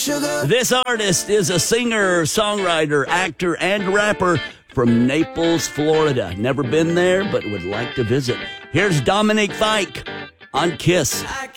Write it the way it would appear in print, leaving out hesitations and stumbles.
sugar. This artist is a singer, songwriter, actor, and rapper from Naples, Florida. Never been there, but would like to visit. Here's Dominique Fike on KISS.